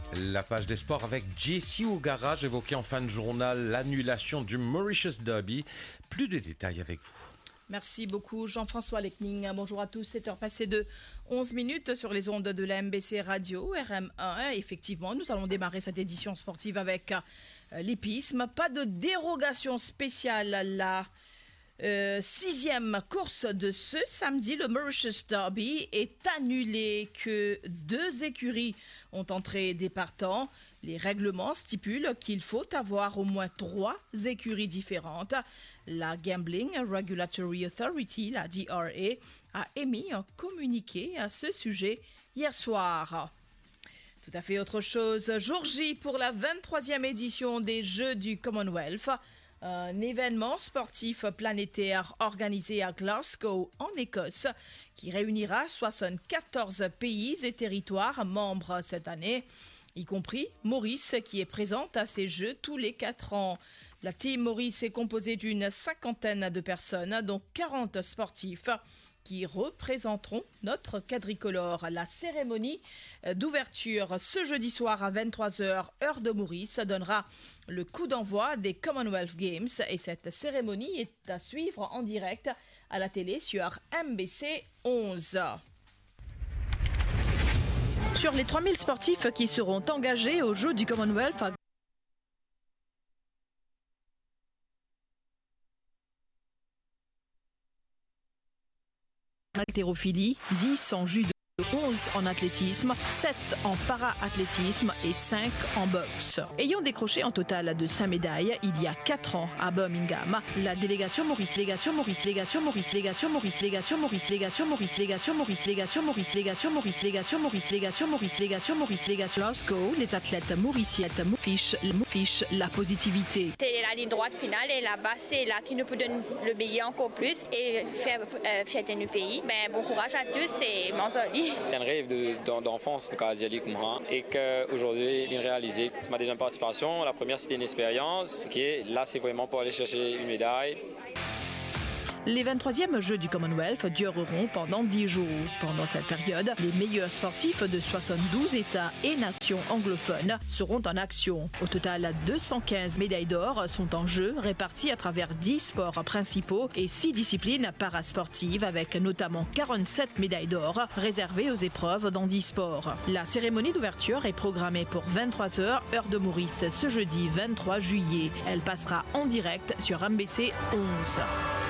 La page des sports avec Jessie au garage, évoqué en fin de journal l'annulation du Mauritius Derby. Plus de détails avec vous. Merci beaucoup Jean-François Lecning. Bonjour à tous, 7 heures passées de 11 minutes sur les ondes de la MBC Radio, RM1. Effectivement, nous allons démarrer cette édition sportive avec l'hippisme. Pas de dérogation spéciale à la sixième course de ce samedi. Le Mauritius Derby est annulé, que 2 écuries ont entré des partants. Les règlements stipulent qu'il faut avoir au moins 3 écuries différentes. La Gambling Regulatory Authority, la GRA, a émis un communiqué à ce sujet hier soir. Tout à fait autre chose. Jour J pour la 23e édition des Jeux du Commonwealth. Un événement sportif planétaire organisé à Glasgow, en Écosse, qui réunira 74 pays et territoires membres cette année, y compris Maurice, qui est présente à ces Jeux tous les 4 ans. La team Maurice est composée d'une 50aine de personnes, dont 40 sportifs, qui représenteront notre quadricolore. La cérémonie d'ouverture ce jeudi soir à 23h, heure de Maurice, donnera le coup d'envoi des Commonwealth Games, et cette cérémonie est à suivre en direct à la télé sur MBC 11. Sur les 3000 sportifs qui seront engagés aux Jeux du Commonwealth, haltérophilie, 10 en judo, 11 en athlétisme, 7 en para-athlétisme et 5 en boxe. Ayant décroché un total de 5 médailles il y a 4 ans à Birmingham, la délégation Maurice, Glasgow, les athlètes mauriciens fichent la positivité. C'est la ligne droite finale et là-bas, c'est là qui nous peut donner le meilleur encore plus et faire fierté du pays. Mais bon courage à tous et Manzoli. Il y a un rêve d'enfance comme moi et qu'aujourd'hui il est réalisé. C'est ma deuxième participation. La première c'était une expérience. Là c'est vraiment pour aller chercher une médaille. Les 23e Jeux du Commonwealth dureront pendant 10 jours. Pendant cette période, les meilleurs sportifs de 72 États et nations anglophones seront en action. Au total, 215 médailles d'or sont en jeu, réparties à travers 10 sports principaux et 6 disciplines parasportives, avec notamment 47 médailles d'or réservées aux épreuves dans 10 sports. La cérémonie d'ouverture est programmée pour 23h, heure de Maurice, ce jeudi 23 juillet. Elle passera en direct sur MBC 11.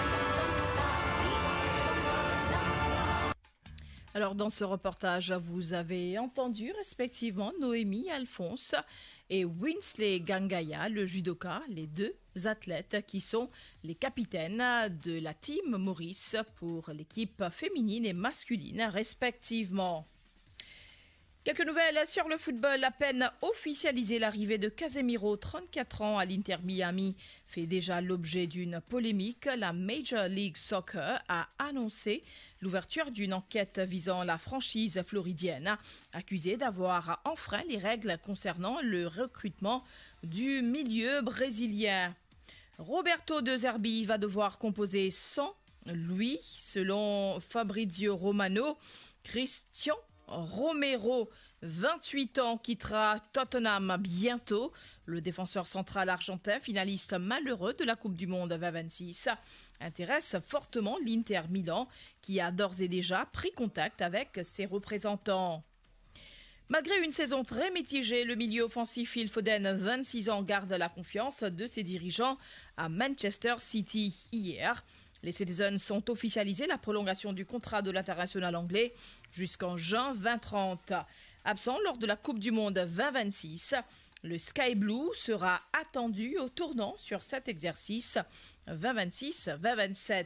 Alors dans ce reportage, vous avez entendu respectivement Noémie Alphonse et Winsley Gangaya, le judoka, les 2 athlètes qui sont les capitaines de la team Maurice pour l'équipe féminine et masculine respectivement. Quelques nouvelles sur le football. À peine officialisé, l'arrivée de Casemiro, 34 ans, à l'Inter Miami fait déjà l'objet d'une polémique. La Major League Soccer a annoncé l'ouverture d'une enquête visant la franchise floridienne, accusée d'avoir enfreint les règles concernant le recrutement du milieu brésilien. Roberto De Zerbi va devoir composer sans lui, selon Fabrizio Romano. Christian Romero, 28 ans, quittera Tottenham bientôt. Le défenseur central argentin, finaliste malheureux de la Coupe du Monde 2026, intéresse fortement l'Inter Milan, qui a d'ores et déjà pris contact avec ses représentants. Malgré une saison très mitigée, le milieu offensif Phil Foden, 26 ans, garde la confiance de ses dirigeants à Manchester City hier. Les Citizens ont officialisé la prolongation du contrat de l'international anglais jusqu'en juin 2030. Absent lors de la Coupe du Monde 2026, le Sky Blue sera attendu au tournant sur cet exercice 2026-2027.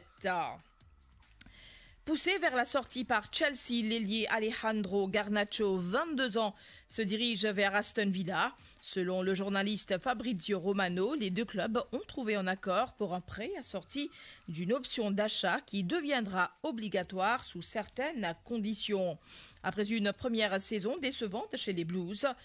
Poussé vers la sortie par Chelsea, l'ailier Alejandro Garnacho, 22 ans, se dirige vers Aston Villa. Selon le journaliste Fabrizio Romano, les 2 clubs ont trouvé un accord pour un prêt assorti d'une option d'achat qui deviendra obligatoire sous certaines conditions. Après une première saison décevante chez les Blues,